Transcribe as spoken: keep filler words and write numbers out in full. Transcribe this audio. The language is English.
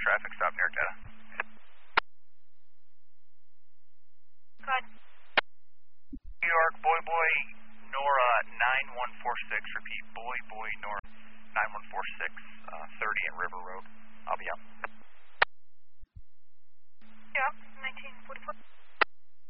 traffic stop near Teta. Good. New York, Boy Boy, Nora nine one four six, repeat, Boy Boy, Nora nine one four six, uh, thirty at River Road. I'll be out.